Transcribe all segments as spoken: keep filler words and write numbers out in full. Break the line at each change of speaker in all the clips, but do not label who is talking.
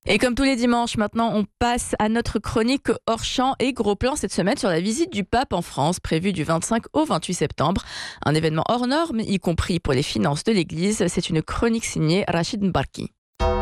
Et comme tous les dimanches, maintenant, on passe à notre chronique hors champ et gros plan cette semaine sur la visite du pape en France, prévue du vingt-cinq au vingt-huit septembre. Un événement hors norme, y compris pour les finances de l'Église. C'est une chronique signée Rachid Mbarki.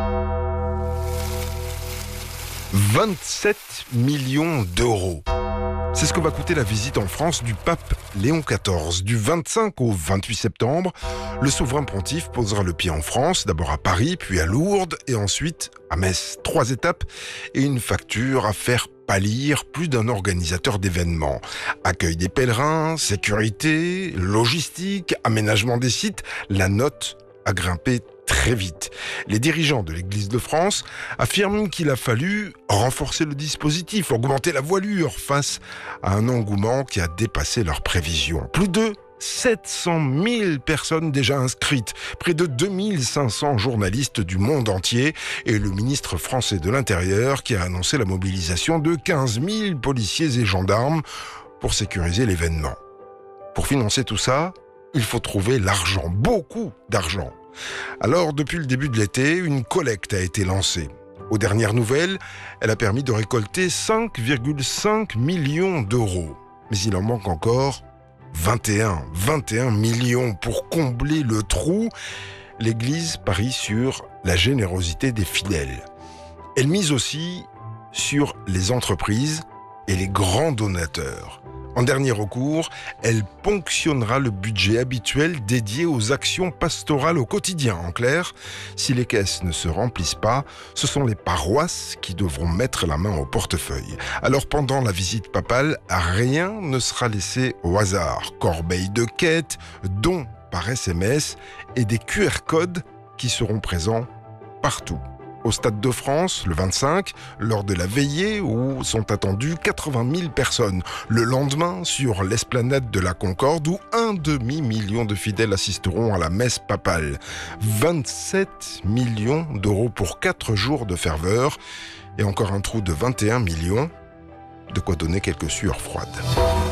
vingt-sept millions d'euros. C'est ce que va coûter la visite en France du pape Léon quatorze. Du vingt-cinq au vingt-huit septembre, le souverain pontife posera le pied en France, d'abord à Paris, puis à Lourdes et ensuite à Metz. Trois étapes et une facture à faire pâlir plus d'un organisateur d'événements. Accueil des pèlerins, sécurité, logistique, aménagement des sites, la note a grimpé très vite. Les dirigeants de l'Église de France affirment qu'il a fallu renforcer le dispositif, augmenter la voilure face à un engouement qui a dépassé leurs prévisions. Plus de sept cent mille personnes déjà inscrites, près de deux mille cinq cents journalistes du monde entier et le ministre français de l'Intérieur qui a annoncé la mobilisation de quinze mille policiers et gendarmes pour sécuriser l'événement. Pour financer tout ça, il faut trouver l'argent, beaucoup d'argent. Alors, depuis le début de l'été, une collecte a été lancée. Aux dernières nouvelles, elle a permis de récolter cinq virgule cinq millions d'euros. Mais il en manque encore vingt et un, vingt et un millions pour combler le trou. L'Église parie sur la générosité des fidèles. Elle mise aussi sur les entreprises et les grands donateurs. En dernier recours, elle ponctionnera le budget habituel dédié aux actions pastorales au quotidien. En clair, si les caisses ne se remplissent pas, ce sont les paroisses qui devront mettre la main au portefeuille. Alors pendant la visite papale, rien ne sera laissé au hasard. Corbeille de quête, dons par S M S et des Q R codes qui seront présents partout. Au Stade de France, le vingt-cinq, lors de la veillée où sont attendues quatre-vingt mille personnes. Le lendemain, sur l'esplanade de la Concorde, où un demi-million de fidèles assisteront à la messe papale. vingt-sept millions d'euros pour quatre jours de ferveur et encore un trou de vingt et un millions, de quoi donner quelques sueurs froides.